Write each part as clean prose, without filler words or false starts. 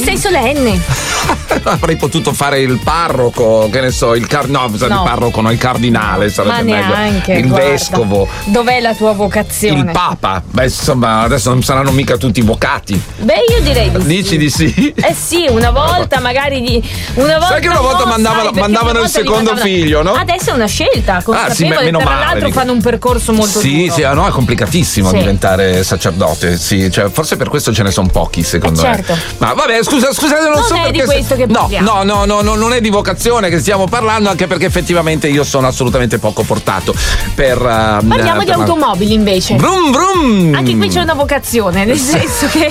sei solenne. Avrei potuto fare il parroco, che ne so, il parroco, no, il cardinale sarebbe meglio. Neanche, il vescovo. Dov'è la tua vocazione? Il papa. Beh, insomma, adesso non saranno mica tutti vocati. Beh, io direi di Dici di sì? Sì, una volta magari sai che una volta mandavano il secondo figlio, no? Adesso è una scelta consapevole, meno tra male, l'altro fanno un percorso molto duro. Sì, no, è complicatissimo diventare sacerdote, sì, cioè, forse per questo ce ne sono pochi, secondo me. Certo. Ma vabbè, scusate, non non so è perché di questo che parliamo. No, non è di vocazione che stiamo parlando, anche perché effettivamente io sono assolutamente poco portato per parliamo di automobili invece. Brum brum. Anche qui c'è una vocazione, nel senso che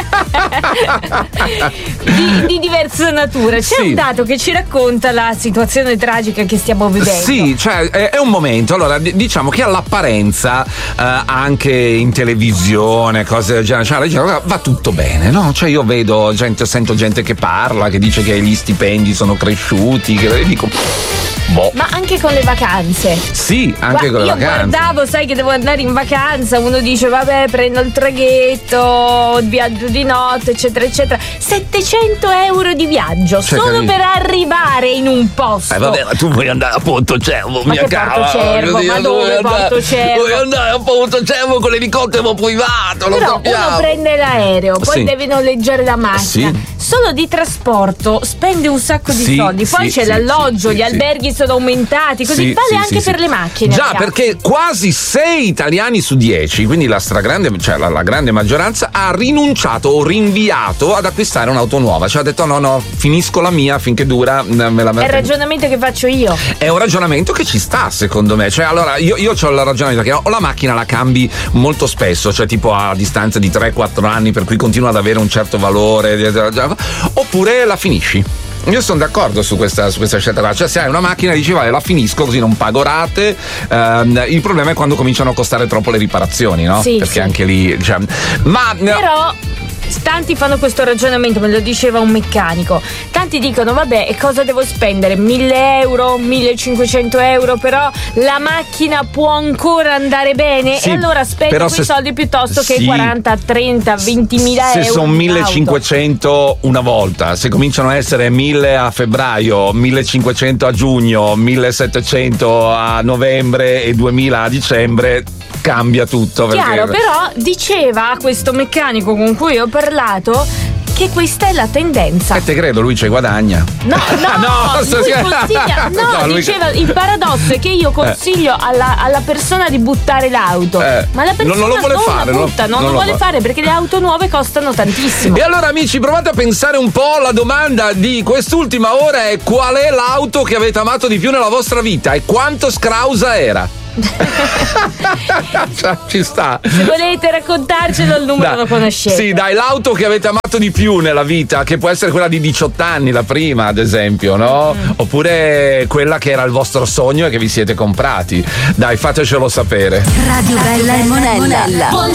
di diversa natura. C'è un dato che ci racconta la situazione tragica che stiamo vivendo. Sì, cioè è un momento. Allora, diciamo che all'apparenza anche in televisione, cose del genere, va tutto bene, no? Cioè io vedo sento gente che parla, che dice che gli stipendi sono cresciuti, che dico boh. Ma anche con le vacanze. Sì, anche con le vacanze. Io guardavo, sai che devo andare in vacanza, uno dice vabbè prendo il traghetto, il viaggio di notte, eccetera eccetera. 700 euro di viaggio, solo per arrivare in un posto. Vabbè, ma tu vuoi andare a Pontocervo, mia cara. Ma dove Pontocervo? Vuoi andare a Pontocervo con l'elicottero privato, lo sappiamo. Però uno prende l'aereo, poi deve noleggiare la macchina. Solo di trasporto spende un sacco di soldi, poi c'è l'alloggio, gli alberghi sono aumentati, così vale anche per le macchine. Già, perché quasi 6 italiani su 10, quindi la stragrande, cioè la grande maggioranza, ha rinunciato o rinviato ad acquistare un'auto nuova. Cioè ha detto no, finisco la mia finché dura, me la metto. È il ragionamento che faccio io. È un ragionamento che ci sta, secondo me. Cioè, allora, io ho il ragionamento che o la macchina la cambi molto spesso, cioè tipo a distanza di 3-4 anni, per cui continua ad avere un certo valore, oppure la finisci. Io sono d'accordo su questa scelta qua. Cioè, se hai una macchina dici vale, la finisco così non pago rate. Il problema è quando cominciano a costare troppo le riparazioni, no? Perché anche lì, cioè, però tanti fanno questo ragionamento, me lo diceva un meccanico. Tanti dicono vabbè, e cosa devo spendere? 1.000 euro, 1.500 euro, però la macchina può ancora andare bene, e allora spendo quei soldi piuttosto che 40, 30, 20.000 euro. Se sono 1.500 una volta, se cominciano a essere 1.000 a febbraio, 1.500 a giugno, 1.700 a novembre e 2.000 a dicembre, cambia tutto. Chiaro, però diceva questo meccanico con cui ho parlato che questa è la tendenza. E te credo, lui ci guadagna. No, diceva il paradosso è che io consiglio alla persona di buttare l'auto, ma la persona non lo vuole fare, non lo vuole fare perché le auto nuove costano tantissimo. E allora amici, provate a pensare un po', la domanda di quest'ultima ora è: qual è l'auto che avete amato di più nella vostra vita e quanto scrausa era? Ci sta. Se volete raccontarcelo, il numero lo conoscete. Sì, dai, l'auto che avete amato di più nella vita, che può essere quella di 18 anni, la prima ad esempio, no? Oppure quella che era il vostro sogno e che vi siete comprati. Dai, fatecelo sapere. Radio Bella e Monella.